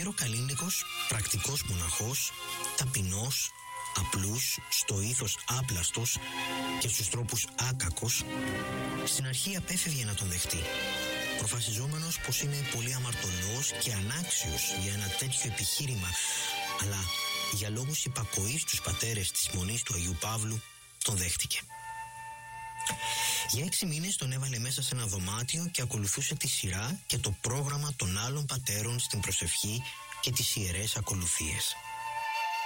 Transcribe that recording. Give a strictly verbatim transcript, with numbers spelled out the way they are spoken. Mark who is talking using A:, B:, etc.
A: Πέτρο Καλίνικος, πρακτικός μοναχός, ταπεινός, απλούς, στο ήθος άπλαστος και στους τρόπους άκακος, στην αρχή απέφευγε να τον δεχτεί, προφασιζόμενος πως είναι πολύ αμαρτωλός και ανάξιος για ένα τέτοιο επιχείρημα, αλλά για λόγους υπακοής στους πατέρες της Μονής του Αγίου Παύλου τον δέχτηκε. Για έξι μήνες τον έβαλε μέσα σε ένα δωμάτιο και ακολουθούσε τη σειρά και το πρόγραμμα των άλλων πατέρων στην προσευχή και τις ιερές ακολουθίες.